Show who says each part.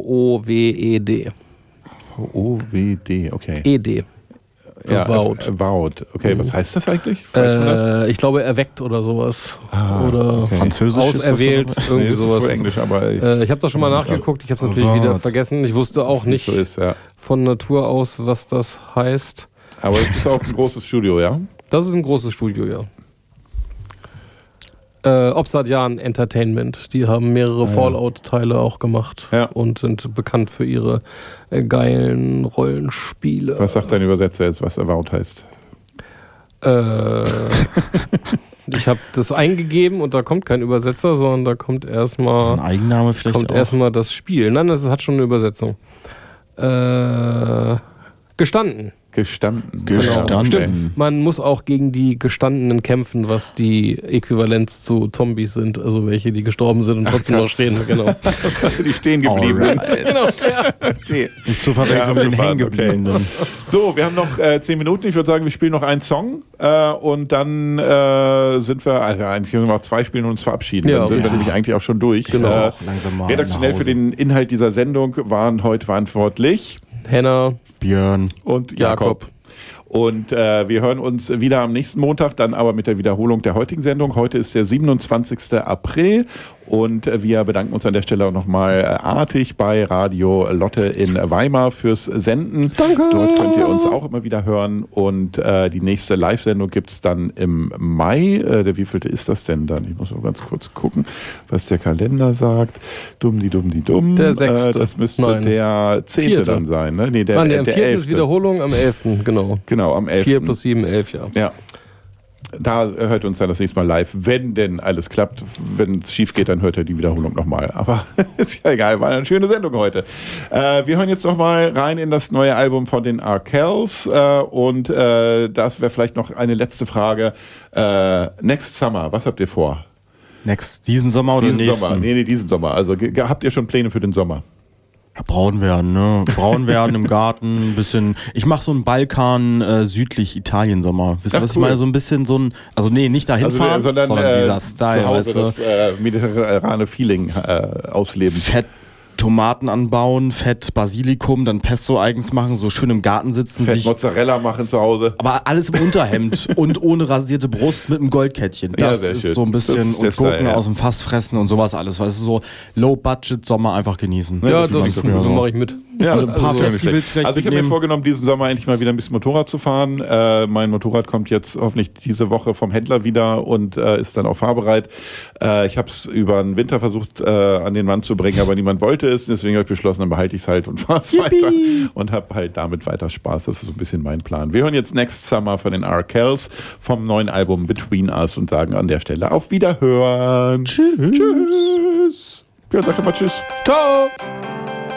Speaker 1: VOWED.
Speaker 2: VOWD, okay.
Speaker 1: ED.
Speaker 2: Ja, Avowed. Okay, was heißt das eigentlich? Weißt du das?
Speaker 1: Ich glaube, erweckt oder sowas. Oder
Speaker 2: okay.
Speaker 3: Französisch
Speaker 1: auserwählt, irgendwie sowas.
Speaker 2: Voll Englisch, aber
Speaker 1: ich habe das schon mal nachgeguckt, ich habe es natürlich wieder vergessen. Ich wusste auch nicht
Speaker 2: so ist, ja.
Speaker 1: von Natur aus, was das heißt.
Speaker 2: Aber es ist auch ein großes Studio, ja?
Speaker 1: Das ist ein großes Studio, ja. Obsidian Entertainment, die haben mehrere Fallout-Teile auch gemacht und sind bekannt für ihre geilen Rollenspiele.
Speaker 2: Was sagt dein Übersetzer jetzt, was Avowed heißt?
Speaker 1: Ich habe das eingegeben und da kommt kein Übersetzer, sondern da kommt erstmal
Speaker 3: ein Eigenname vielleicht
Speaker 1: erstmal das Spiel. Nein, das hat schon eine Übersetzung. Gestanden.
Speaker 3: Gestanden.
Speaker 1: Stimmt. Man muss auch gegen die Gestandenen kämpfen, was die Äquivalenz zu Zombies sind. Also welche, die gestorben sind und trotzdem noch stehen. Genau.
Speaker 2: Die stehen geblieben.
Speaker 1: Genau, ja.
Speaker 2: Okay.
Speaker 3: Nicht zu verwechseln mit den Hängengebliebenen.
Speaker 2: Okay. So, wir haben noch 10 Minuten. Ich würde sagen, wir spielen noch einen Song und dann sind wir, also eigentlich müssen wir noch 2 spielen und uns verabschieden. Dann sind wir nämlich eigentlich auch schon durch.
Speaker 1: Genau.
Speaker 3: Langsam mal
Speaker 2: redaktionell für den Inhalt dieser Sendung waren heute verantwortlich
Speaker 1: Henna,
Speaker 3: Björn
Speaker 2: und Jakob. Und wir hören uns wieder am nächsten Montag, dann aber mit der Wiederholung der heutigen Sendung. Heute ist der 27. April und wir bedanken uns an der Stelle auch nochmal artig bei Radio Lotte in Weimar fürs Senden.
Speaker 1: Danke.
Speaker 2: Dort könnt ihr uns auch immer wieder hören und die nächste Live-Sendung gibt es dann im Mai. Der wievielte ist das denn dann? Ich muss mal ganz kurz gucken, was der Kalender sagt. Dumm.
Speaker 1: Der 6.
Speaker 2: Das müsste der 10.
Speaker 1: 4.
Speaker 2: dann sein. Ne? Nee, der
Speaker 1: am 4.
Speaker 2: 11.
Speaker 1: ist Wiederholung, am 11.
Speaker 2: Genau, am 11.
Speaker 1: 4 plus 7, 11, ja.
Speaker 2: Ja. Da hört uns dann das nächste Mal live, wenn denn alles klappt. Wenn es schief geht, dann hört er die Wiederholung nochmal. Aber ist ja egal, war eine schöne Sendung heute. Wir hören jetzt nochmal rein in das neue Album von den Arkells. Und das wäre vielleicht noch eine letzte Frage. Next Summer, was habt ihr vor?
Speaker 3: Diesen Sommer oder
Speaker 2: diesen
Speaker 3: nächsten?
Speaker 2: Sommer. Nee, diesen Sommer. Also habt ihr schon Pläne für den Sommer?
Speaker 3: Braun werden, ne? Braun werden im Garten, ein bisschen. Ich mache so einen Balkan südlich Italien-Sommer. Wisst ihr, was ich meine? So ein bisschen so ein. Also nee, nicht dahin fahren, sondern dieser Style,
Speaker 2: zu Hause
Speaker 3: weißt du?
Speaker 2: das mediterrane Feeling ausleben.
Speaker 3: Fett Tomaten anbauen, Fett Basilikum, dann Pesto eigens machen, so schön im Garten sitzen.
Speaker 2: Fett Mozzarella machen zu Hause.
Speaker 3: Aber alles im Unterhemd und ohne rasierte Brust mit einem Goldkettchen. Das ist
Speaker 2: schön.
Speaker 3: so ein bisschen, und Gurken
Speaker 2: Style,
Speaker 3: aus dem Fass fressen und sowas alles. Weißt du, so Low-Budget-Sommer einfach genießen.
Speaker 1: Ja, das mache ich mit.
Speaker 2: Ja,
Speaker 3: also ein paar Festivals vielleicht.
Speaker 2: Also ich habe mir vorgenommen, diesen Sommer endlich mal wieder ein bisschen Motorrad zu fahren. Mein Motorrad kommt jetzt hoffentlich diese Woche vom Händler wieder und ist dann auch fahrbereit. Ich habe es über den Winter versucht an den Mann zu bringen, aber niemand wollte es. Deswegen habe ich beschlossen, dann behalte ich es halt und fahre es weiter und habe halt damit weiter Spaß. Das ist so ein bisschen mein Plan. Wir hören jetzt Next Summer von den Arkells vom neuen Album Between Us und sagen an der Stelle auf Wiederhören. Tschüss. Ja, sag doch mal Tschüss.
Speaker 1: Ciao.